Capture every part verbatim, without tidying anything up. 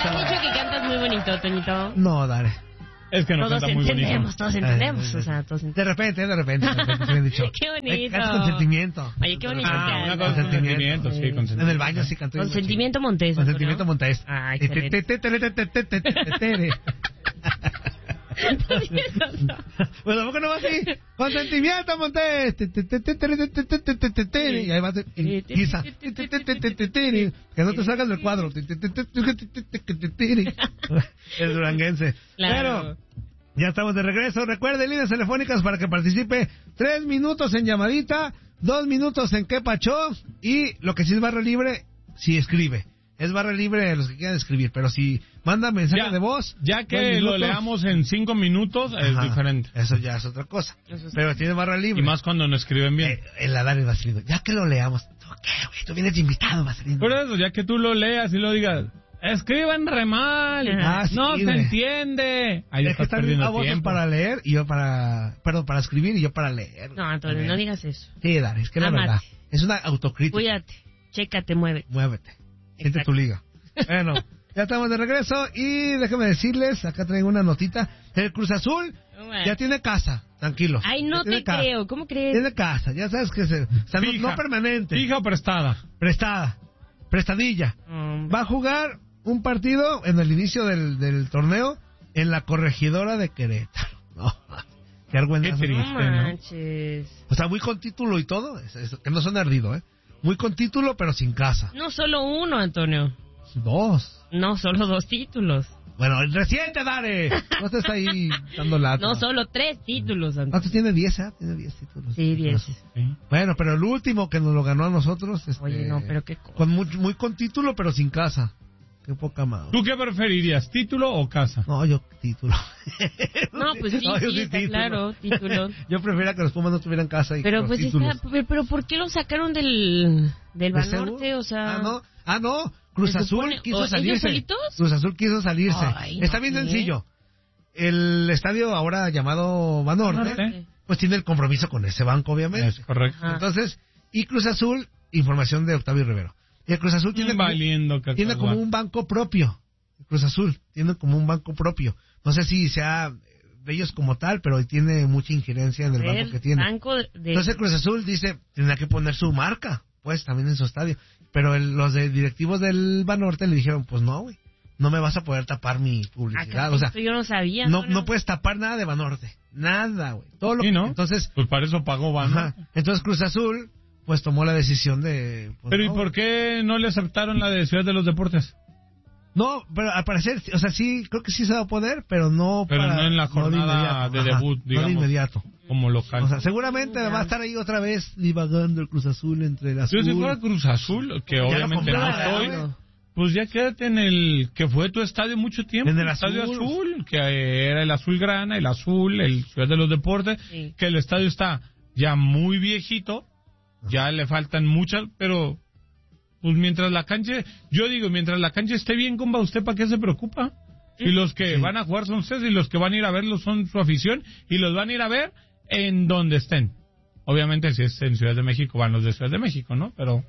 has dicho que cantas muy bonito, Toñito. No, dale. Es que no todos canta muy entendemos, bonito. Todos entendemos, o sea, todos entendemos. De repente, de repente, de repente se me han dicho. Qué bonito. Cantas con sentimiento. Oye, qué bonito. Ah, que una andas. cosa con sentimiento, sí, con sentimiento. En el baño sí canto. Con sentimiento montés. Con sentimiento montés. Ah, excelente. Bueno, ¿por qué no va así? Con sentimiento montés. Y ahí va Isa. Que no te salgas del cuadro. El duranguense. Pero ya estamos de regreso. Recuerde, líneas telefónicas para que participe. Tres minutos en llamadita, dos minutos en qué pachó. Y lo que sí es barra libre, si escribe. Es barra libre de los que quieran escribir, pero si manda mensaje ya, de voz... Ya que lo leamos en cinco minutos, es Ajá, diferente. Eso ya es otra cosa. Es pero tiene barra libre. Y más cuando no escriben bien. Eh, el Adán Vaselino. Ya que lo leamos... ¿Tú qué, güey? Tú vienes de invitado, Vaselino. Por eso, ya que tú lo leas y lo digas... Escriban re mal. Ah, sí, no se güey. entiende. Ahí es que están bien tiempo para leer y yo para... Perdón, para escribir y yo para leer. No, Antonio, no digas eso. Sí, Dani, es que Amate. La verdad. Es una autocrítica. Cuídate. Chécate, muévete. Muévete. Siente tu liga. Bueno, ya estamos de regreso y déjame decirles, acá traigo una notita. El Cruz Azul bueno. ya tiene casa, tranquilos. Ay, no te casa. creo, ¿cómo crees? Tiene casa, ya sabes que se, o sea, no, no permanente. Fija o prestada. Prestada, prestadilla. Mm. Va a jugar un partido en el inicio del, del torneo en la Corregidora de Querétaro. No, qué argüenza. Qué triste, no manches. ¿no? O sea, muy con título y todo, es, es, que no son ardido, ¿eh? Muy con título, pero sin casa. No solo uno, Antonio. Dos. No, solo dos títulos. Bueno, el reciente, dale. No estés ahí dando lata. No, solo tres títulos, Antonio. ¿Cuántos tiene? Diez, ¿eh? Tiene diez títulos. Sí, diez. Sí. Bueno, pero el último que nos lo ganó a nosotros... Este, Oye, no, pero qué cosa. Con muy, muy con título, pero sin casa. Qué poca madre. ¿Tú qué preferirías, título o casa? No, yo título. No, pues sí, no, sí, sí está título. Claro, título. Yo prefería que los Pumas no tuvieran casa y pero pues está, pero, pero ¿por qué lo sacaron del del Banorte? O sea, ah no, ah no, Cruz Azul supone, quiso salirse. ¿Solitos? Cruz Azul quiso salirse. Ay, está no bien sé. sencillo. El estadio ahora llamado Banorte, Banorte, pues tiene el compromiso con ese banco, obviamente. Es correcto. Ajá. Entonces, y Cruz Azul, información de Octavio Rivero. Y el Cruz Azul tiene, Valiendo, como, tiene como un banco propio. Cruz Azul tiene como un banco propio. No sé si sea de ellos como tal, pero tiene mucha injerencia en el, el banco que tiene. Banco de... Entonces Cruz Azul dice, tendrá que poner su marca, pues, también en su estadio. Pero el, los de directivos del Banorte le dijeron, pues no, güey, no me vas a poder tapar mi publicidad. Acá, o sea, yo no sabía. No, no, no puedes tapar nada de Banorte. Nada, güey. Todo lo sí, ¿no? Entonces, pues para eso pagó Banorte. Ajá. Entonces Cruz Azul, pues tomó la decisión de... Pues, pero no, ¿y por qué no le aceptaron la de Ciudad de los Deportes? No, pero al parecer, o sea, sí, creo que sí se va a poder, pero no pero para, no en la jornada no de, de Ajá, debut, digamos. No de inmediato. Como local. O sea, seguramente va a estar ahí otra vez divagando el Cruz Azul entre el azul. Yo si fuera Cruz Azul, que ya obviamente no estoy, pues ya quédate en el que fue tu estadio mucho tiempo. En el, el azul. estadio azul, que era el Azulgrana, el azul, el Ciudad de los Deportes, sí. Que el estadio está ya muy viejito, ya le faltan muchas, pero... Pues mientras la cancha, yo digo, mientras la cancha esté bien, compa, ¿usted para qué se preocupa? Sí. Y los que sí. van a jugar son ustedes y los que van a ir a verlos son su afición y los van a ir a ver en donde estén. Obviamente si es en Ciudad de México, van los de Ciudad de México, ¿no? Pero,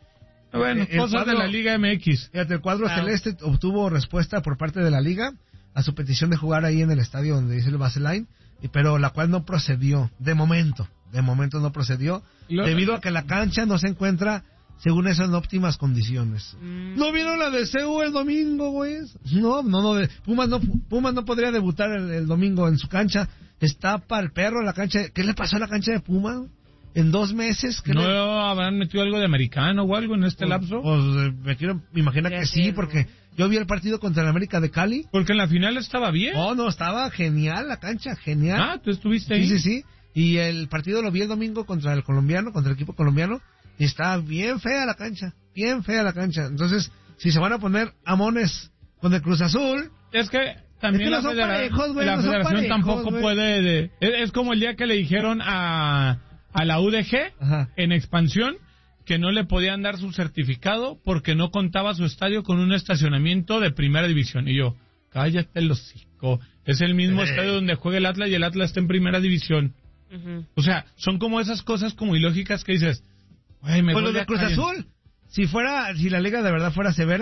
bueno, el cosas cuadro, de la Liga M X. Fíjate, el cuadro claro. celeste obtuvo respuesta por parte de la Liga a su petición de jugar ahí en el estadio donde dice el Baseline, pero la cual no procedió, de momento, de momento no procedió, lo, debido a que la cancha no se encuentra... según eso en óptimas condiciones. Mm. ¿No vieron la de C U el domingo, güey? No, no, no. De, Pumas no Pumas no podría debutar el, el domingo en su cancha. Está para el perro la cancha. ¿Qué le pasó a la cancha de Pumas? En dos meses. ¿No le... habrán metido algo de americano o algo en este pues, lapso? Pues me quiero me imagino que sí, porque yo vi el partido contra el América de Cali. Porque en la final estaba bien. Oh, no, estaba genial la cancha, genial. Ah, ¿tú estuviste ahí? Sí, sí, sí. Y el partido lo vi el domingo contra el colombiano, contra el equipo colombiano. Y está bien fea la cancha, bien fea la cancha. Entonces, si se van a poner amones con el Cruz Azul... Es que también es que no la, federa parejos, güey, la no federación parejos, tampoco güey. puede... De, es, es como el día que le dijeron a, a la U D G, Ajá. en expansión, que no le podían dar su certificado porque no contaba su estadio con un estacionamiento de primera división. Y yo, cállate el hocico. Es el mismo eh. estadio donde juega el Atlas y el Atlas está en primera división. Uh-huh. O sea, son como esas cosas como ilógicas que dices... Ay, me pues lo de Cruz Azul, si fuera, si la liga de verdad fuera severa,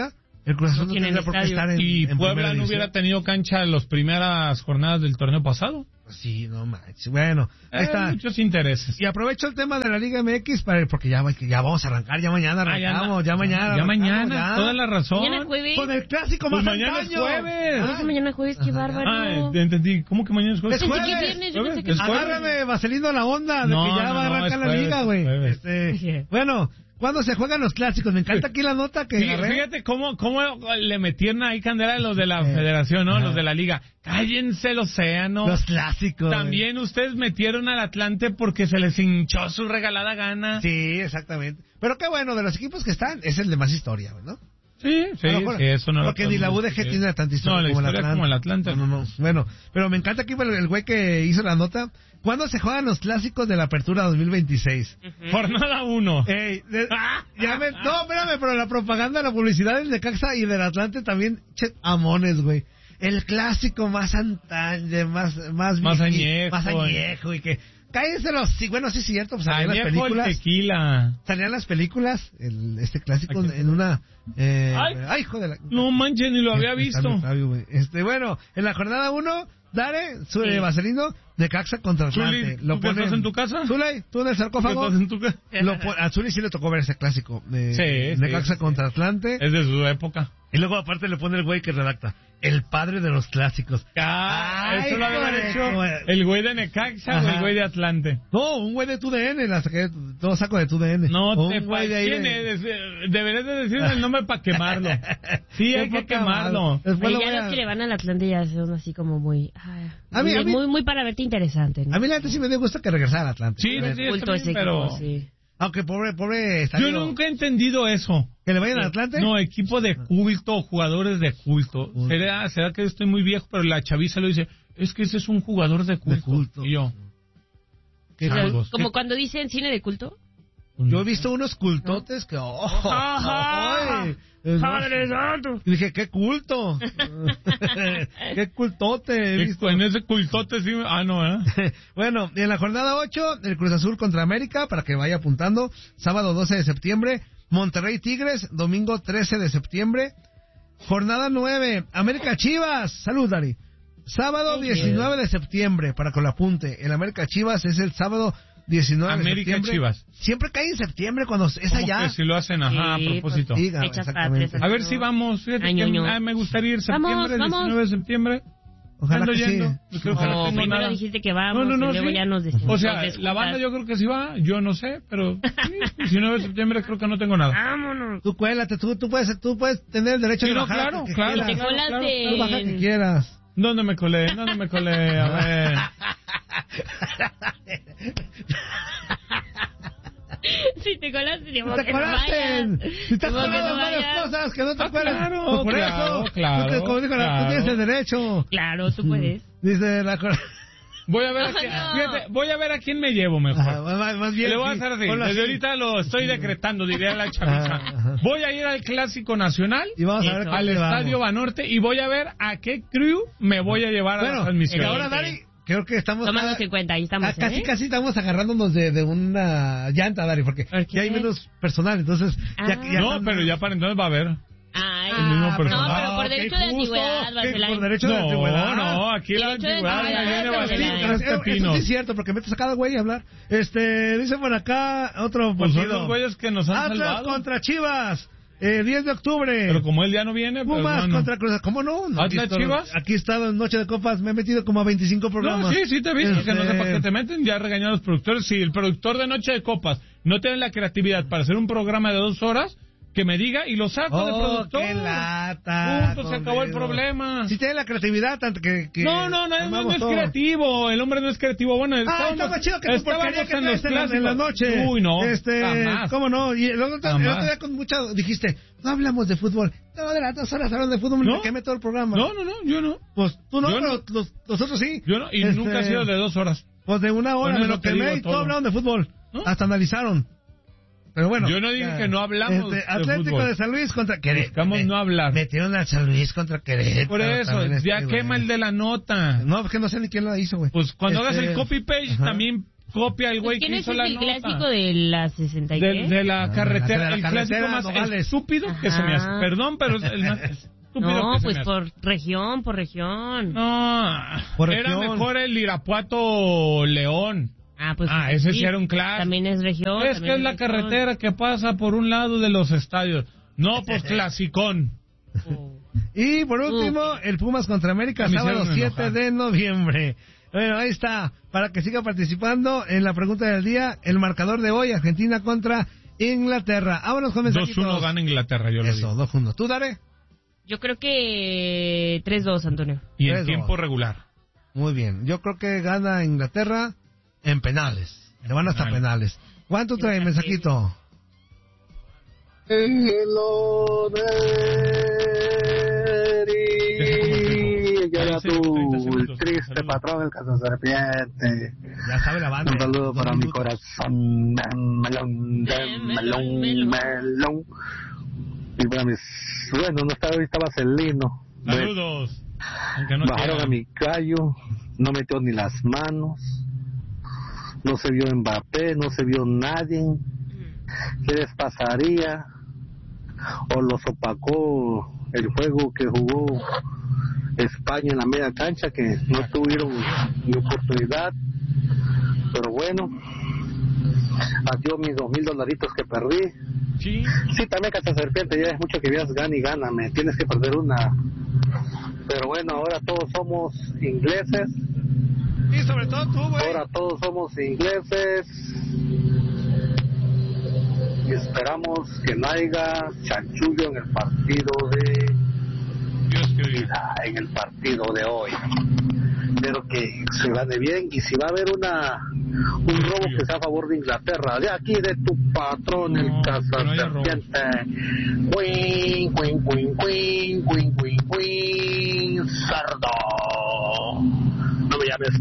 El Cruz Azul No no, tiene tendría por qué estadio. estar en Y en Puebla primera no división. hubiera tenido cancha en las primeras jornadas del torneo pasado. Sí, no manches. Bueno, ahí Eh, está. muchos intereses. Y aprovecho el tema de la Liga M X para, porque ya, ya vamos a arrancar, ya mañana Ah, ya arrancamos, anda- ya, mañana. Ya arrancamos, mañana, ya. toda la razón. Mañana jueves. Con el clásico Pues más mañana es antaño. jueves. Por eso mañana jueves, qué bárbaro. Ah, entendí. ¿Cómo que mañana es jueves? Es Pensé que jueves. viernes, yo pensé que Es jueves. Agárrame, Vaselino, la onda de No, que ya no, va a no, arrancar es la jueves, liga, es güey. jueves. Este, bueno, ¿cuándo se juegan los clásicos? Me encanta aquí la nota que Fí- agarré. Fíjate cómo, cómo le metieron ahí candela a los de la Eh, federación, ¿no? ajá. Los de la liga. Cállense el océano. Los clásicos. También ustedes metieron al Atlante porque se les hinchó su regalada gana. Sí, exactamente. Pero qué bueno, de los equipos que están, es el de más historia, güey, ¿no? Sí, sí, A lo mejor, sí, eso no lo porque ni la U D G podemos tiene tanta historia No, la como, el historia Atlante. como el Atlante. No, no, no. Bueno, pero me encanta aquí el, el güey que hizo la nota. ¿Cuándo se juegan los clásicos de la Apertura dos mil veintiséis? Jornada uno. Ey, de- ya me, no, espérame, pero la propaganda, la publicidad del Necaxa y del Atlante también, che, amones, güey. El clásico más antaño, más, más, Más vieji- añejo, más añejo y que, cállense los, sí, bueno, sí es cierto, pues salían las Añejo el películas, tequila. salían las películas, el, este clásico Aquí. en una, eh, Ay. ay, hijo de la, No manches, ni lo había Está visto. mi Fabio, güey. Este, bueno, en la jornada uno, Dare, su Sí. eh, Vaselino, Necaxa contra Atlante. Zuli, ¿tú qué estás en tu casa? Zulay, tú en el sarcófago. ¿Estás en tu ca- Lo pon- a Zuli sí le tocó ver ese clásico. De Sí, Necaxa sí, contra Atlante. Es de su época. Y luego aparte le pone el güey que redacta. El padre de los clásicos. Ah, Ay, eso lo había joder, hecho joder. el güey de Necaxa o Ajá. el güey de Atlante. No, un güey de tu D N, la saqué, todo saco de tu D N. No O te un güey de pa- ahí ¿Quién de- eres? Eh, Deberías de decirme el nombre para quemarlo. Sí, hay Qué que poca quemarlo. madre. Después Oye, lo ya voy los a- que le van al Atlante ya son así como muy... ay, A mí- muy, a mí- muy, muy para verte interesante, ¿no? A mí la neta sí me dio gusto que regresara al Atlante. Sí, A ver, sí, Culto está ese bien, pero equipo, sí. Aunque pobre, pobre yo estadio- nunca he entendido eso. ¿Que le vayan al Atlante? No, equipo de culto, jugadores de culto. Culto. ¿Será, será que estoy muy viejo, pero la chaviza lo dice, es que ese es un jugador de culto. culto. Y yo, Que- O sea, Changos, como ¿qué? cuando dicen cine de culto. Yo he visto unos cultotes que... Oh, Ajá. ay, es- ¡Padre santo! Y dije, qué culto. Qué cultote he visto. en ese cultote sí, ah, no, ¿eh? Bueno, en la jornada ocho, el Cruz Azul contra América, para que vaya apuntando, sábado doce de septiembre, Monterrey Tigres, domingo trece de septiembre, jornada nueve, América Chivas, salud Dari, sábado diecinueve de septiembre, para que lo apunte, el América Chivas es el sábado diecinueve América de septiembre. Chivas. Siempre cae en septiembre cuando es ¿Cómo allá. que si lo hacen, ajá, Sí, a propósito. pues, Diga, fechas exactamente. patrias. A ver si vamos, fíjate Año, que, año. ah, me gustaría ir Vamos, septiembre, vamos. diecinueve de septiembre. Ojalá Ando que yendo. sí. Yo creo que no No, tengo primero nada. dijiste que vamos No, no, no, y luego sí. ya nos des- O nos sea, desjuntas. la banda yo creo que sí va, yo no sé, pero sí, diecinueve de septiembre creo que no tengo nada. Vámonos. Tú cuélate, tú, tú, puedes, tú puedes tener el derecho Sí, de no, bajar claro, que claro, quieras. Y te claro, colas claro, de- Tú baja que quieras. ¿Dónde me colé? ¿Dónde me colé? A ver. Si te colas, tenemos ¡Te que no colaste! vayas. Si te has Ni modo que colado no varias vayas. cosas que no te Ah, acuerdas. claro, Pues por claro, eso. claro, Tú, te- como dijo la- tú claro. tienes el derecho. Claro, tú puedes. Dice la cor- Voy a ver a Ay, quién, no. fíjate, voy a ver a quién me llevo mejor. Ajá, más, más bien. Le voy a sí, hacer así. ponlo Desde así. ahorita lo estoy decretando, diría la chaviza. Ajá, ajá. Voy a ir al Clásico Nacional, Y vamos a ver Eso. cómo al le vamos. Estadio Banorte, y voy a ver a qué crew me voy a llevar a la Bueno, transmisión. y ahora, Dari, creo que estamos... Tomamos cada- en cuenta, ahí estamos. Ah, casi, ¿eh? casi estamos agarrándonos de, de una llanta, Dari, porque ¿Por qué? ya hay menos personal, entonces... Ah. Ya, ya No, están- pero ya para entonces va a haber. Ay, El mismo no, personal. pero por Ah, derecho qué de justo, antigüedad, que Barcelona. por derecho de No, antigüedad. no, aquí la Derecho de antigüedad antigüedad, ya viene Barcelona. bastante Pero más eso pepino. sí es cierto, porque metes a cada güey a hablar. Este, dice por acá otro Pues son partido. los güeyes que nos han Atlas salvado. contra Chivas, eh, diez de octubre. Pero como él ya no viene, pues Pumas bueno. contra Cruz Azul. ¿Cómo no? no aquí ¿Atlas estoy- Chivas? Aquí he estado en Noche de Copas, me he metido como a veinticinco programas. No, sí, sí te he visto, que no sé Este, para qué te meten, ya regañaron a los productores. Si el productor de Noche de Copas no tiene la creatividad para hacer un programa de dos horas, que me diga y lo saco de Oh, productor. qué lata. Punto, se acabó el conmigo. problema. Si tiene la creatividad, tanto que... que No, no, no, no, no amamos es todo. creativo, el hombre no es creativo. Bueno, Ah, estábamos- está más chido que tu estábamos porquería que en los traes en la, en la clásicos. noche. Uy, no, Este, jamás. ¿cómo no? Y el otro, el Jamás. otro día con mucha... Dijiste, no hablamos de fútbol. No, de las dos horas hablan de fútbol, ¿No? me quemé todo el programa. No, no, no, yo no. Pues tú no, Yo pero no. Los, nosotros sí. Yo no, y Este, nunca ha sido de dos horas. Pues de una hora Con me eso lo te quemé digo y todos todo. hablaron de fútbol. ¿No? Hasta analizaron. Pero bueno. Yo no dije ya. que no hablamos de Atlético fútbol. de San Luis contra Querétaro. Buscamos no hablar. Metieron al San Luis contra Querétaro. Por eso, también este, ya güey. quema el de la nota. No, porque no sé ni quién lo hizo, güey. Pues cuando Este, hagas el copy-page ajá. también copia el güey pues, que hizo es la el nota. clásico de la sesenta y de, qué? de la carretera, de la el carretera, clásico más Nogales. estúpido Ajá. que se me hace. Perdón, pero es el más estúpido No, que se pues me hace. por región, por región. No, Por era región. mejor el Irapuato León. Ah, pues Ah, ese sí era un clásico. También es región. Es también que es la región. carretera que pasa por un lado de los estadios. No, pues clasicón. Oh. Y por último, el Pumas contra América, Me sábado hicieron siete enojar. de noviembre. Bueno, ahí está. Para que siga participando en la pregunta del día, el marcador de hoy, Argentina contra Inglaterra. Vámonos con mensajitos. dos uno gana Inglaterra, yo lo Eso, digo. dos uno. ¿Tú, Dare? Yo creo que tres dos, Antonio. Y en tres dos. tiempo regular. Muy bien. Yo creo que gana Inglaterra en penales. Le van hasta penales. ¿Cuánto trae el mensajito? Hello, Daddy. Llega tu triste patrón, el caso serpiente. Ya sabe la banda. Un saludo para mi corazón, melón, melón, melón. Y para mis, bueno, no estaba ahorita Vaselino. Saludos. Aunque no Bajaron quieran. a mi gallo, no metió ni las manos, no se vio Mbappé, no se vio nadie. ¿Qué les pasaría? O los opacó el juego que jugó España en la media cancha, que no tuvieron ni oportunidad. Pero bueno, adiós mis dos mil dolaritos que perdí. Sí. Sí, también Casa Serpiente, ya es mucho que veas gana y gana, me tienes que perder una. Pero bueno, ahora todos somos ingleses. Y sobre todo tú, güey. Ahora todos somos ingleses. Y esperamos que no haya chanchullo en el partido de Dios que oiga. vida, en el partido de hoy. Pero que se gane bien, y si va a haber una un robo que sea a favor de Inglaterra, de aquí de tu patrón, el No, Casa que no haya Serpiente. Queen, queen, queen, queen, queen, queen, queen, cerdo. No me llames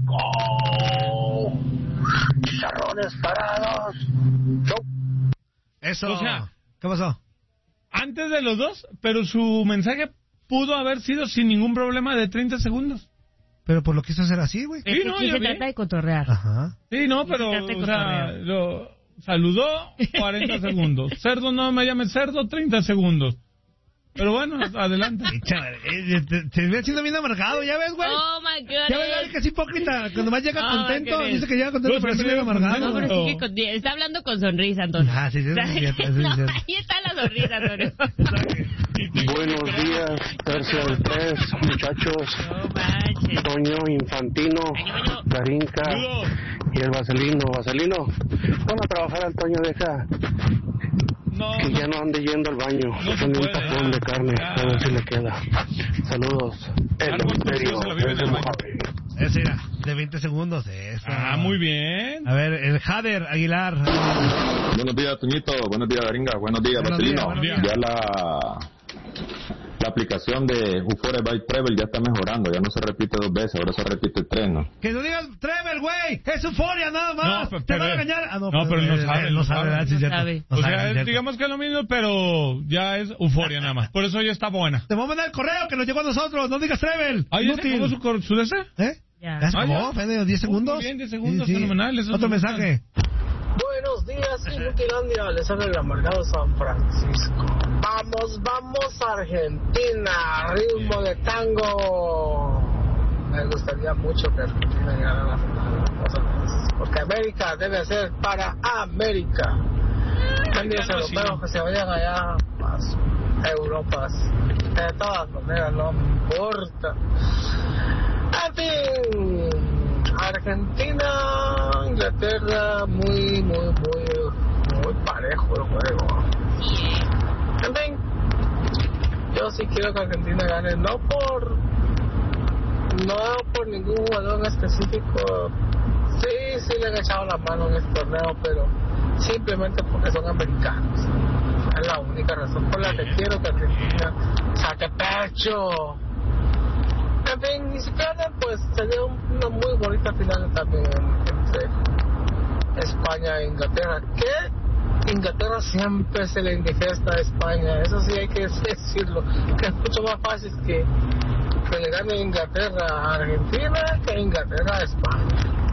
puerco. Chicharrones parados. Chau. Eso. O sea, ¿qué pasó? Antes de los dos, pero su mensaje pudo haber sido sin ningún problema de treinta segundos. Pero por lo quiso hacer así, güey. Es que no, aquí ya se vi. trata de cotorrear. Ajá. Sí, no, Y pero se trata de o sea, cotorreo. lo saludó cuarenta segundos. Cerdo, no me llames cerdo, treinta segundos. Pero bueno, adelante. Chaval, eh, te, te ve haciendo bien amargado, ¿ya ves, güey? Oh my God. Ya ves, güey, que es hipócrita. Cuando más llega Oh, contento, qué dice que llega contento, No, pero siempre siempre bien llega amargado. No, pero No. sí que con- está hablando con sonrisa, Antonio. Ah, sí, sí, eso es cierto, eso es No, cierto. ahí está la sonrisa, Antonio. Buenos días, Tercio del tres, muchachos. No manches. Toño, Infantino, Año, Carinca Saludos. y el Vaselino. Vaselino, vamos a trabajar al Toño de acá, No, que ya no ande yendo al baño, No se con un puede, tapón de ah, carne, ah. a ver si le queda. Saludos, el Árbol misterio torcido se la vive en desde el baño. Mojave. Ese era, de veinte segundos, eso. Ah, muy bien. A ver, el Jader Aguilar. Buenos días, Toñito. Buenos días, Garinga. Buenos días, Buenos Vaselino. días, buenos días. Ya la, la aplicación de Euphoria by Travel ya está mejorando. Ya no se repite dos veces, ahora se repite tres, ¿no? Que no digas Trevel, güey. Es euforia nada más. No, Te pero- van a engañar. Ah, no, no, pero él no sabe, él no no sabe, sabe. ¿verdad? Sí, No es cierto. sabe. No O sabe, sea, es es- cierto. digamos que es lo mismo, pero ya es euforia nada más. Por eso ya está buena. Te voy a mandar el correo que nos llegó a nosotros. No digas Trevel. Ahí Inútil. ¿cómo su, cor- su deseo? ¿Eh? Ya. ¿Ya se Ah, acabó? ya. ¿Fue de diez segundos? Muy bien, diez segundos, fenomenal, eso es Otro lo mensaje. Buenos días, Inutilandia. Les habla el amargado San Francisco. Vamos, vamos, Argentina. Ritmo de tango. Me gustaría mucho que Argentina llegara a la final. Otra vez. Porque América debe ser para América. También los ya no, sí. europeos que se vayan allá a Europas. De todas maneras, no me importa. En fin. Argentina, Inglaterra, muy, muy, muy, muy parejo el juego. En fin, yo sí quiero que Argentina gane, no por, no por ningún jugador en específico. Sí, sí le han echado la mano en este torneo, pero simplemente porque son americanos. Es la única razón por la que quiero que Argentina saque pecho. En fin, y si pierden, pues sería una muy bonita final también entre España e Inglaterra. Que Inglaterra siempre se le indigesta a España, eso sí hay que decirlo, que es mucho más fácil que, que le gane Inglaterra a Argentina que Inglaterra a España.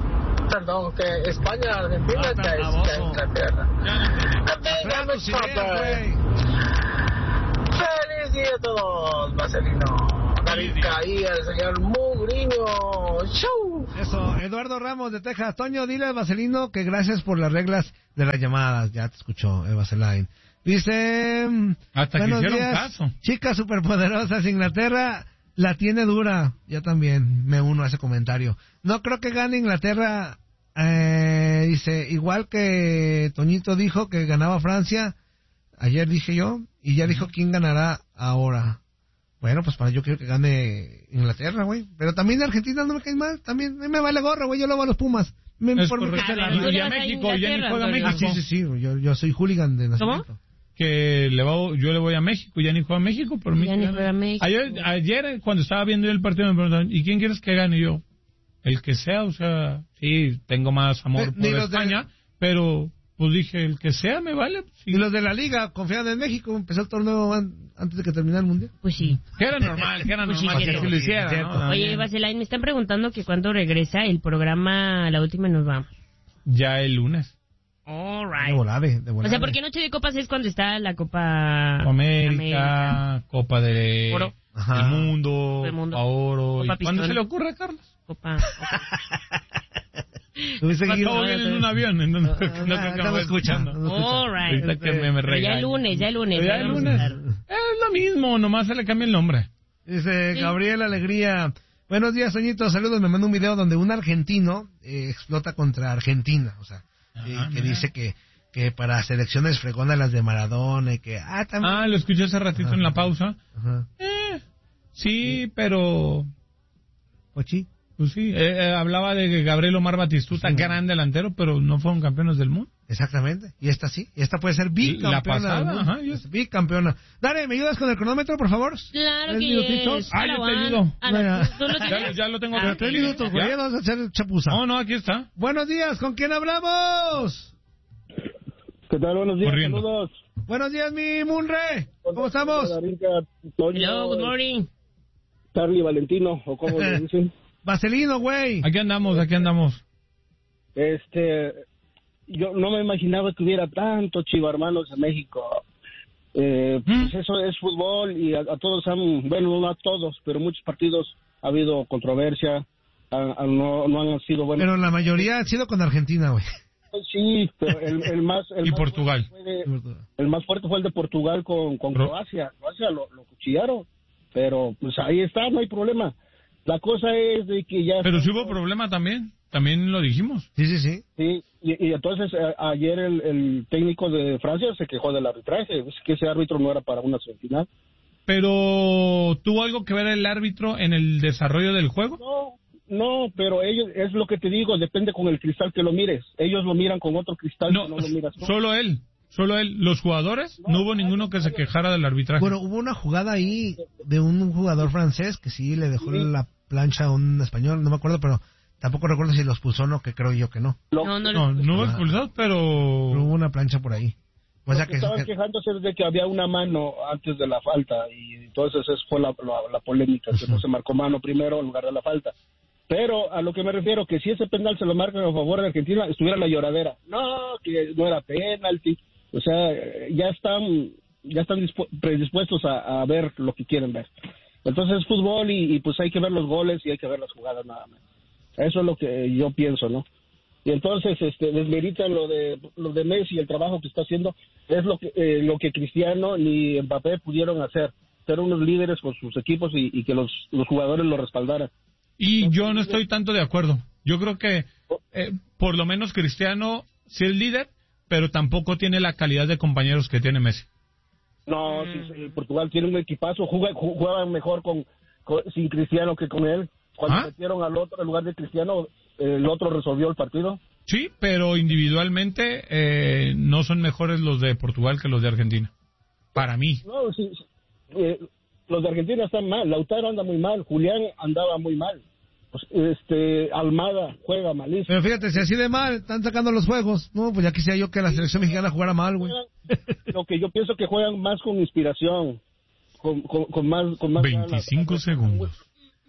Perdón, que España, Argentina, Ah, que, tan que Inglaterra. Ya no Venga, mis papas. Feliz día a todos, Marcelino. David Caía, el señor Mugriño. ¡Show! Eso, Eduardo Ramos de Texas. Toño, dile al Vaselino que gracias por las reglas de las llamadas. Ya te escuchó, el Vaseline. Dice... Hasta que hicieron días, caso. Chicas superpoderosas, Inglaterra la tiene dura. Yo también me uno a ese comentario. No creo que gane Inglaterra. Eh, dice, igual que Toñito dijo que ganaba Francia. Ayer dije yo. Y ya dijo quién ganará ahora. Bueno, pues para yo quiero que gane Inglaterra, güey. Pero también Argentina no me cae mal. También me vale gorro, güey. Yo lo hago a los Pumas. Me, Es por mi correcto. que sea la- Tú Y le a vas a México, ya ni Inglaterra, juega Antonio. México. Ah, sí, sí, sí. Yo, yo soy hooligan de nacimiento. Que le va, yo le voy a México, ya ni juega a México, pero Ya ni juega a México. Ayer, ayer, cuando estaba viendo yo el partido, me preguntaron, ¿y quién quieres que gane? Y yo, el que sea, o sea, sí, tengo más amor Ni- por ni los de- España, pero pues dije, el que sea me vale. Sí. Y los de la liga confían en México. Empezó el torneo an- antes de que terminara el mundial. Pues sí. Que era normal, que era Pues sí, normal que cierto. así lo hiciera, Cierto. ¿no? Oye, Vaseline, me están preguntando que cuándo regresa el programa La Última Nos Vamos. Ya el lunes. All De right. volare, de O volare. sea, porque Noche de Copas es cuando está la Copa América, América, Copa de Oro. Ajá. el mundo, Del mundo. Copa Oro. Copa ¿Y ¿Cuándo Pistón. se le ocurre a Carlos? Copa. Tuviste que ir- Acabo viendo en un avión, en un- no creo que no me lo va escuchan. escuchando. No lo escuchan. All right. Ahorita que me, me Pero ya regañan. el lunes, ya el lunes. Ya ya el vamos a lunes. estar. Es lo mismo, nomás se le cambia el nombre. Dice Sí. Gabriel Alegría. Buenos días, Toñito. Saludos. Me manda un video donde un argentino eh, explota contra Argentina. O sea, Ah, eh, que mira. dice que, que para selecciones fregona las de Maradona y que... Ah, también. Ah, lo escuché hace ratito Ajá. en la pausa. Ajá. Eh, sí, pero... Pues sí. Pues sí, eh, eh, hablaba de que Gabriel Omar Batistuta, Sí. gran delantero, pero no fueron campeones del mundo. Exactamente. Y esta sí. Y esta puede ser bicampeona. La pasada, del mundo. ajá, yo- Es bicampeona. Dale, ¿me ayudas con el cronómetro, por favor? Claro Tres que minutitos. es. Ah, yo te ayudo. Ah, no, Mira. ¿tú lo Ya, tienes? ya lo tengo. Ah, Tres ok. minutos, güey. ¿Ya? Ya vamos a hacer chapuza. No, no, aquí está. Buenos días, ¿con quién hablamos? ¿Qué tal? Buenos días, Corriendo. saludos. Buenos días, mi Munre. ¿Cómo estamos? Toño, Hello, good morning. Charlie Valentino, o como le dicen. Vaselino, güey. Aquí andamos, aquí andamos. Este, yo no me imaginaba que hubiera tantos chivarmanos en México. Eh, ¿Mm? pues eso es fútbol y a, a todos han, bueno, no a todos, pero muchos partidos ha habido controversia, a- a- no, no han sido buenos. Pero la mayoría han sido con Argentina, güey. Pues sí, pero el, el más... El Y más Portugal. fuerte fue de- el más fuerte fue el de Portugal con, con Ro- Croacia. Croacia lo, lo cuchillaron, pero pues ahí está, no hay problema. La cosa es de que ya... Pero sí hubo problema también, también lo dijimos. Sí, sí, sí. Sí, y, y entonces a- ayer el, el técnico de Francia se quejó del arbitraje, es que ese árbitro no era para una semifinal. Pero, ¿tuvo algo que ver el árbitro en el desarrollo del juego? No, no, pero ellos, es lo que te digo, depende con el cristal que lo mires. Ellos lo miran con otro cristal No, que no lo miras tú. solo él, solo él. Los jugadores, no, hubo ninguno que se quejara del arbitraje. Bueno, hubo una jugada ahí de un jugador francés que sí le dejó Sí. la plancha a un español, no me acuerdo, pero tampoco recuerdo si lo expulsó o no, que creo yo que no. Lo- No, no, no, lo- no hubo Ah. expulsados, Pero pero... hubo una plancha por ahí. O Lo sea que que, estaban que- quejándose es de que había una mano antes de la falta y entonces esa fue la, la, la polémica, que no se marcó mano primero en lugar de la falta. Pero a lo que me refiero, que si ese penal se lo marcan a favor de Argentina, estuviera la lloradera. No, que no era penalti. O sea, ya están ya están dispu- predispuestos a, a ver lo que quieren ver. Entonces es fútbol y, y pues hay que ver los goles y hay que ver las jugadas nada más. Eso es lo que yo pienso, ¿no? Y entonces este desmeritan lo de lo de Messi, el trabajo que está haciendo, es lo que eh, lo que Cristiano ni Mbappé pudieron hacer, ser unos líderes con sus equipos y, y que los, los jugadores lo respaldaran. Y yo no estoy tanto de acuerdo. Yo creo que, eh, por lo menos Cristiano sí es líder, pero tampoco tiene la calidad de compañeros que tiene Messi. No, sí, sí, Portugal tiene un equipazo, juega, ju- juegan mejor con, con- sin Cristiano que con él. Cuando ¿Ah? metieron al otro en lugar de Cristiano, el otro resolvió el partido. Sí, pero individualmente eh, no son mejores los de Portugal que los de Argentina. Para mí. No, sí, sí, eh, los de Argentina están mal, Lautaro anda muy mal, Julián andaba muy mal. Pues, este Almada juega malísimo. pero fíjate, si así de mal están sacando los juegos, no, pues ya quisiera yo que la selección mexicana jugara mal, güey. Lo que yo pienso que juegan más con inspiración, con, con, con más, con más ganas. veinticinco segundos.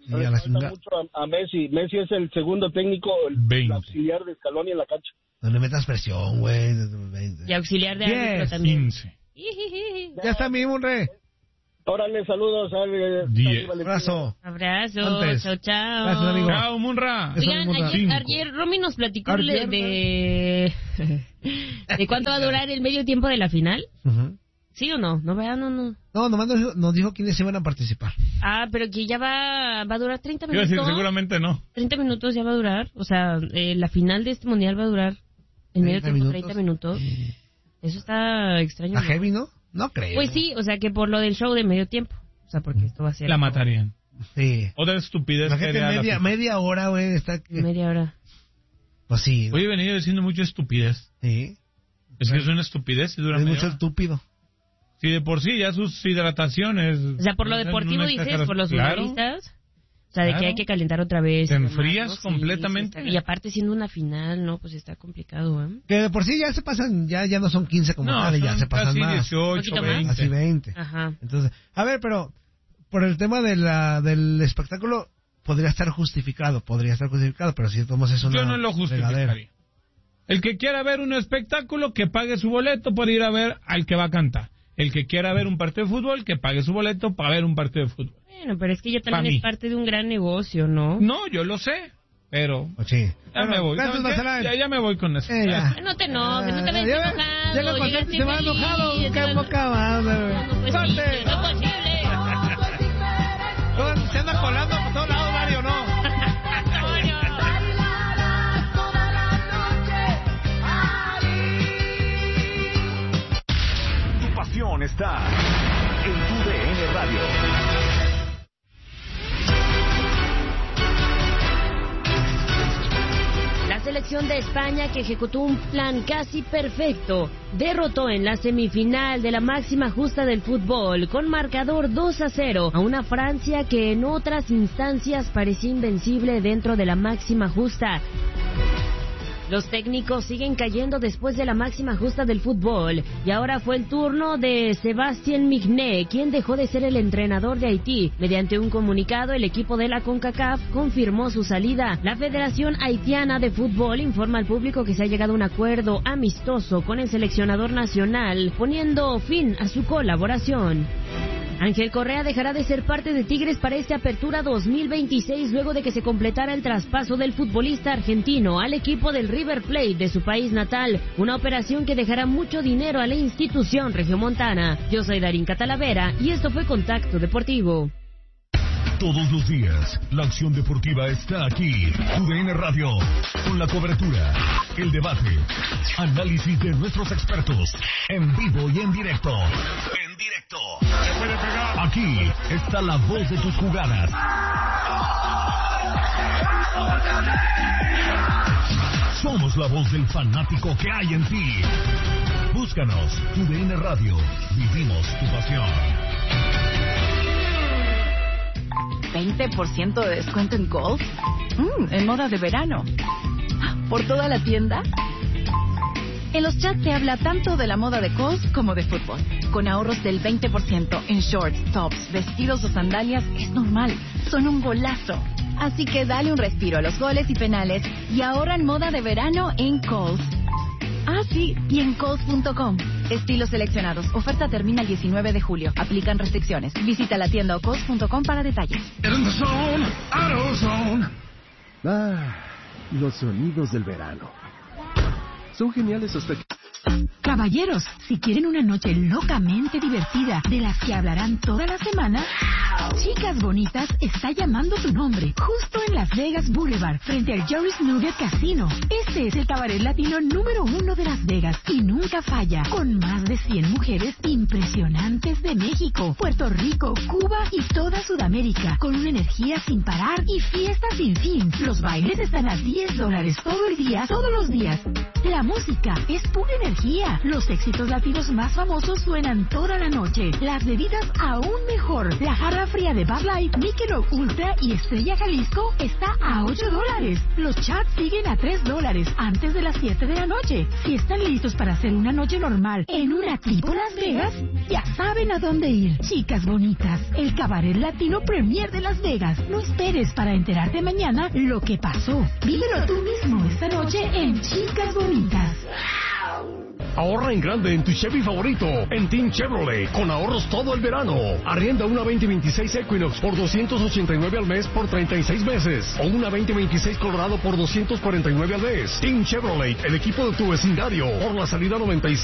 Y a la falta mucho a, a Messi. Messi es el segundo técnico, el, el auxiliar de Scaloni en la cancha. No le metas presión, güey. Y auxiliar de árbitro también. quince. Ya está mi Munre. Órale, saludos. diez. Abrazo. Abrazo. Antes. Chao, chao. Gracias, amigo. Chao, Munra. Oigan, Munra. ayer, ayer Romy nos platicó de, de... ¿De cuánto va a durar el medio tiempo de la final? Uh-huh. ¿Sí o no? No, no, no. No, nomás nos dijo, nos dijo quiénes iban a participar. Ah, pero que ya va, va a durar treinta Quiero minutos. decir, seguramente no. treinta minutos ya va a durar. O sea, eh, la final de este mundial va a durar el medio tiempo minutos. treinta minutos. Eso está extraño. ¿A ¿no? heavy, no? No creo. Pues sí, o sea, que por lo del show de medio tiempo. O sea, porque esto va a ser... La matarían. Sí. Otra estupidez. La gente media, media hora, güey, está... Media hora. Pues sí. Hoy he venido diciendo mucho estupidez. Sí. Es que es una estupidez y dura Es media mucho hora. estúpido. Sí, de por sí, ya sus hidrataciones... O sea, por lo deportivo dices, por los futbolistas... O sea, de Claro. que hay que calentar otra vez. Te y demás, enfrías ¿no? Sí, completamente. sí, está- y aparte siendo una final, ¿no? Pues está complicado, ¿eh? Que de por sí ya se pasan, ya ya no son quince como No, tal, y ya son se pasan casi más. dieciocho, ¿Poquito más? veinte. Así veinte. Ajá. Entonces, a ver, pero por el tema de la del espectáculo podría estar justificado, podría estar justificado, pero si tomamos eso Yo no lo justificaría. El que quiera ver un espectáculo, que pague su boleto para ir a ver al que va a cantar. El que quiera ver un partido de fútbol, que pague su boleto para ver un partido de fútbol. Bueno, pero es que ya Pa' también mí. es parte de un gran negocio, ¿no? No, yo lo sé, pero Sí. ya Bueno, me voy. gracias, ¿Saben qué? Mazatlán. Ya, ya me voy con eso. Eh, ya. No te enojes, no te Ah, ves ya- enojado. Llega contento y llegaste se va feliz, enojado. Qué llegaste- poca madre, güey. No, no es ¡Corte! posible, no es posible. No, se anda colando por todos lados, Mario, ¿no? Tu pasión está en tu D N Radio. La selección de España, que ejecutó un plan casi perfecto, derrotó en la semifinal de la máxima justa del fútbol con marcador dos a cero a una Francia que en otras instancias parecía invencible dentro de la máxima justa. Los técnicos siguen cayendo después de la máxima justa del fútbol y ahora fue el turno de Sébastien Migné, quien dejó de ser el entrenador de Haití. Mediante un comunicado, el equipo de la CONCACAF confirmó su salida. La Federación Haitiana de Fútbol informa al público que se ha llegado a un acuerdo amistoso con el seleccionador nacional, poniendo fin a su colaboración. Ángel Correa dejará de ser parte de Tigres para esta apertura dos mil veintiséis luego de que se completara el traspaso del futbolista argentino al equipo del River Plate de su país natal, una operación que dejará mucho dinero a la institución regiomontana. Yo soy Darín Catalavera y esto fue Contacto Deportivo. Todos los días, la acción deportiva está aquí. Tu D N Radio, con la cobertura, el debate, análisis de nuestros expertos, en vivo y en directo. En directo. Aquí está la voz de tus jugadas. Somos la voz del fanático que hay en ti. Búscanos, Tu D N Radio. Vivimos tu pasión. ¿veinte por ciento de descuento en golf? Mm, en moda de verano. ¿Por toda la tienda? En los chats se habla tanto de la moda de golf como de fútbol. Con ahorros del veinte por ciento en shorts, tops, vestidos o sandalias es normal. Son un golazo. Así que dale un respiro a los goles y penales y ahorra en moda de verano en Kohl's. Ah, sí, y en Kohl's punto com. Estilos seleccionados. Oferta termina el diecinueve de julio. Aplican restricciones. Visita la tienda o Kohl's punto com para detalles. Ah, los sonidos del verano. Son geniales hasta que... Caballeros, si quieren una noche locamente divertida, de las que hablarán toda la semana, Chicas Bonitas está llamando tu nombre, justo en Las Vegas Boulevard, frente al Jory's Nugget Casino. Este es el cabaret latino número uno de Las Vegas y nunca falla, con más de cien mujeres impresionantes de México, Puerto Rico, Cuba y toda Sudamérica, con una energía sin parar y fiestas sin fin. Los bailes están a diez dólares todo el día, todos los días. La música es pura energía. Los éxitos latinos más famosos suenan toda la noche. Las bebidas aún mejor. La jarra agua fría de Bud Light, Michelob Ultra y Estrella Jalisco está a ocho dólares. Los chats siguen a tres dólares antes de las siete de la noche. Si están listos para hacer una noche normal en una tipo Las Vegas, ya saben a dónde ir. Chicas bonitas, el cabaret latino premier de Las Vegas. No esperes para enterarte mañana lo que pasó. Vívelo tú mismo esta noche en Chicas Bonitas. Ahorra en grande en tu Chevy favorito, en Team Chevrolet, con ahorros todo el verano. Arrienda una veinte veintiséis Equinox por doscientos ochenta y nueve al mes por treinta y seis meses. O una veinte veintiséis Colorado por doscientos cuarenta y nueve al mes. Team Chevrolet, el equipo de tu vecindario, por la salida noventa y cinco.